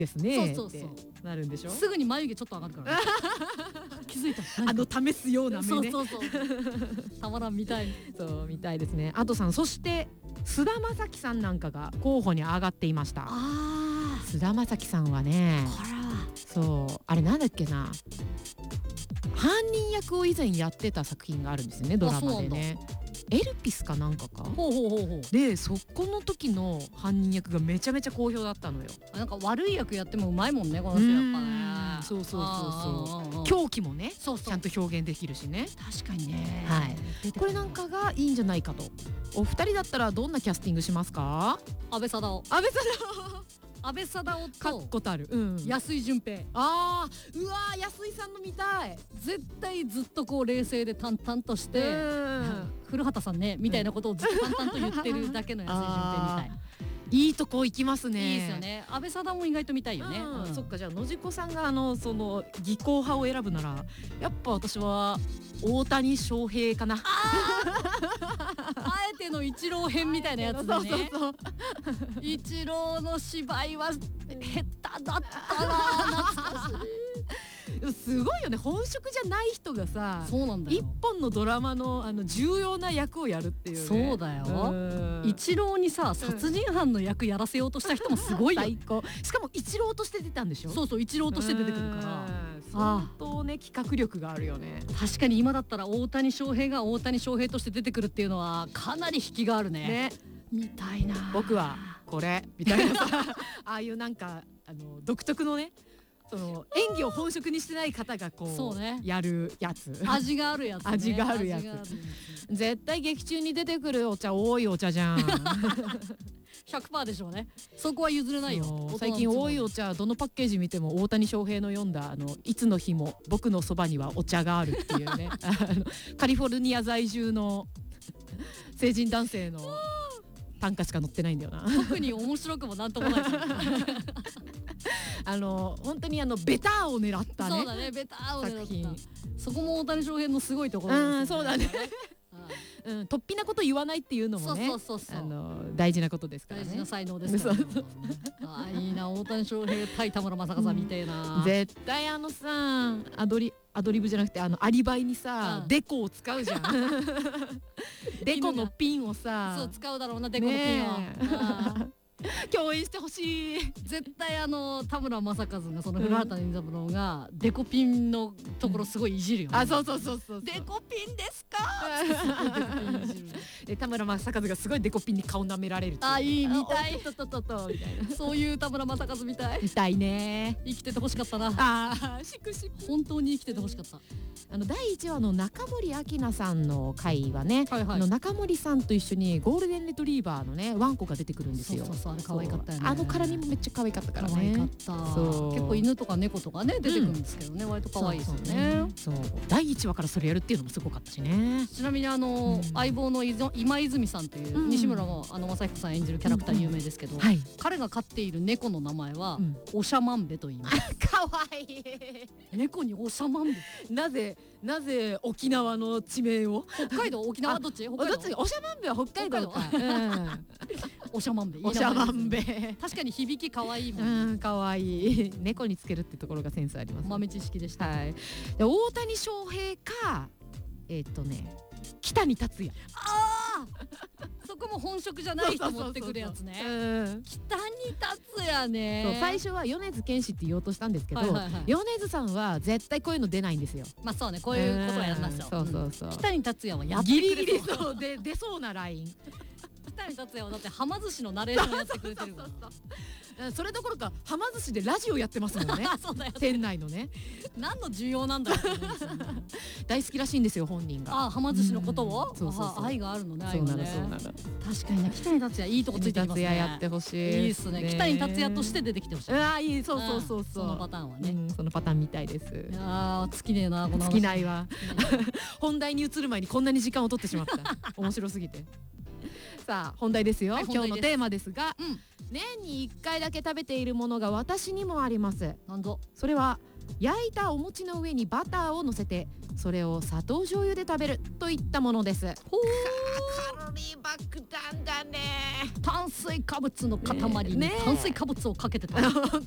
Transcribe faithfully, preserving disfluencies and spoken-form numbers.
ですねそうそうそうってなるんでしょ。 すぐに眉毛ちょっと上がるから、ね、気づいたあの試すような目ね。 そうそうそうたまらんみたいそうみたいですね。アドさん、そして菅田将暉さんなんかが候補に上がっていました。 あ菅田将暉さんはね、 これはそうあれなんだっけな、犯人役を以前やってた作品があるんですよね、ドラマでね。エルピスかなんかかほうほうほうほうで、そこの時の犯人役がめちゃめちゃ好評だったのよ。 なんか悪い役やってもうまいもんね、この人やっぱね。 そうそうそうそう、 う狂気もねそうそうちゃんと表現できるしね。 確かにね、 はい、これなんかがいいんじゃないかと。お二人だったらどんなキャスティングしますか？ 安倍貞夫安倍さ安倍貞夫んかっとこたる、うん、 安井純平、 あーうわー安井さんの見たい。 絶対ずっとこう冷静で淡々として、 うん古畑さんねみたいなことをずっと淡々と言ってるだけの安井純平みたい。 いいとこ行きますね。 いいですよね。安倍貞夫も意外と見たいよね。 うんうんそっか、じゃあ野次子さんがあのその技巧派を選ぶならやっぱ私は大谷翔平かな。 あえてのイチロー編みたいなやつだね。 そうそうそうイチローの芝居は下手だったな。懐かしい。 すごいよね、本職じゃない人がさそうなんだ一よ。 本のドラマのあの重要な役をやるっていうね。 そうだよ。 うんイチローにさ殺人犯の役やらせようとした人もすごいよ。 最高。しかもイチローとして出たんでしょ。 そうそうイチローとして出てくるから。 うん相当ね企画力があるよね。 確かに今だったら大谷翔平が大谷翔平として出てくるっていうのはかなり引きがあるね。 ね、 みたいな。 僕はこれみたいなさああいうなんかあの独特のね、その演技を本職にしてない方がこうそうねやるやつ。 味があるやつね。 味があるやつ味がある絶対劇中に出てくるお茶多いお茶じゃん。 ひゃくパーセント でしょうね。そこは譲れないよ。 そう最近多いお茶、どのパッケージ見ても大谷翔平の読んだあのいつの日も僕のそばにはお茶があるっていうねあのカリフォルニア在住の成人男性の短歌しか載ってないんだよな。 特に面白くもなんともないですよね。 あの本当にあのベターを狙ったね。 そうだね、ベターを狙作品った。そこも大谷翔平のすごいところなんですよね。 うんそうだねはいうん、突飛なこと言わないっていうのもね、 そうそうそうそうあの大事なことですからね。 大事な才能ですから。 そうそうあーいいな、大谷翔平対田村正和みたいな。 絶対あのさアドリアドリブじゃなくてあのアリバイにさ、 うんデコを使うじゃん。デコのピンをさそう使うだろうな、デコのピンを。 ねえあー共演してほしい。 絶対あの田村正和がその古畑任三郎がデコピンのところすごいいじるよね。 あそうそうそうそうそう。 デコピンですか？デコピンいじるで田村正和がすごいデコピンに顔舐められるってう。 あいい見たいあおっとっとっとっとみたいな。 そういう田村正和みたい。 見たいね。 生きててほしかったな。 あーしくしく。 本当に生きててほしかった。 あのだいいちわの中森明菜さんの回はね、 はいはいあの中森さんと一緒にゴールデンレトリーバーのねワンコが出てくるんですよ。 そうそうそう、あれ可愛かったよね。 あの絡みもめっちゃ可愛かったからね。 可愛かった。 そう結構犬とか猫とかね出てくるんですけどね、割と可愛いですよね。 そうそうだいいちわからそれやるっていうのもすごかったしね。 ちなみにあの、 うん相棒のいぞ今泉さんという、 うん西村もあの正彦さん演じるキャラクター有名ですけど、 はい。 彼が飼っている猫の名前は、 うんおしゃまんべと言います。 可愛い。 猫におしゃまんべ。 なぜなぜ沖縄の地名を。 北海道沖縄どっち？北海道どっち？おしゃまんべは北海道か。 おしゃまんべ。 うん、おしゃまんべ。 確かに響き可愛いもん。 うん可愛い。猫につけるってところがセンスあります。 豆知識でした。 はい。で大谷翔平かえーっとね北に達也。 ああ、そこも本職じゃない人持ってくるやつね。 うん北に立つやね。 そう最初は米津玄師って言おうとしたんですけど、 はいはいはい米津さんは絶対こういうの出ないんですよ。 まあそうね、こういうことはやりますよ。 うんそうそうそう。 北に達也はやってくれそう。 ギリギリそうで出そうなライン。 北に達也はだってはま寿司のナレーションやってくれてるから。 それどころかはま寿司でラジオやってますもんね。 あそうだよ。 店内のね何の需要なんだろうって思うんですよね。 大好きらしいんですよ本人が。 あはま寿司のことを、 うんそうそうそうあ愛があるのね。 そうなの愛がねそうなの。 確かにね、北に達也いいとこついてきますね。 達也やってほしい。 いいっすね。北に達也として出てきてほしい。 うわいいそうそうそうそう。 そのパターンはね。 うんそのパターンみたいです。 いやー尽きねえなこの話。 尽きないわ。本題に移る前にこんなに時間を取ってしまった。面白すぎて。さあ本題ですよ、 はい今日のテーマですが、 うん年にいっかいだけ食べているものが私にもあります。 なんぞ。 それは焼いたお餅の上にバターを乗せてそれを砂糖醤油で食べるといったものです。 ほーカロリー爆弾だね。 炭水化物の塊にねえ炭水化物をかけてた。